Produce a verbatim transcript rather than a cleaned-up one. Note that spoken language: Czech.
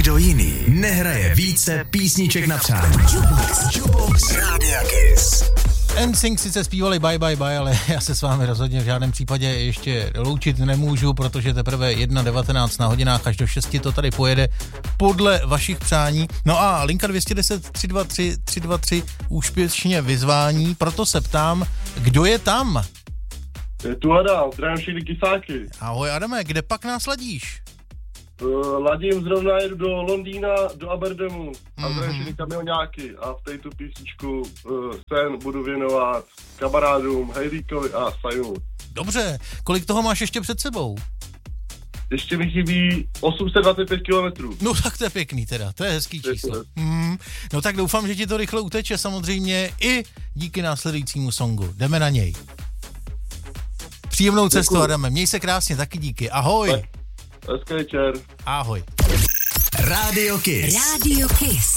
Nikdo jiný nehraje více písniček na přání. Jukebox. Jukebox Rádia Kiss. N Sync sice zpívali bye bye bye, ale já se s vámi rozhodně v žádném případě ještě loučit nemůžu, protože teprve jedna devatenáct na hodinách až do šesti to tady pojede podle vašich přání. No a linka dvě jedna nula tři dva tři tři dva tři úspěšně vyzvání, proto se ptám, kdo je tam? Je tu Adam, zdravím všechny kysáky. Ahoj Adame, kde pak nás ladíš? Uh, ladím zrovna, jedu do Londýna, do Aberdamu a zdravím Mhm. všechny kamionáky a v této písničku uh, sen budu věnovat kamarádům Hejlíkovi a Sajmu. Dobře, kolik toho máš ještě před sebou? Ještě mi chybí osm set dvacet pět kilometrů. No tak to je pěkný teda, to je hezký číslo. Mm, no tak doufám, že ti to rychle uteče samozřejmě i díky následujícímu songu. Jdeme na něj. Příjemnou cestu, Děkuju. Adame, měj se krásně, taky díky. Ahoj. Hezký večer. Ahoj. Rádio Kiss. Rádio Kiss.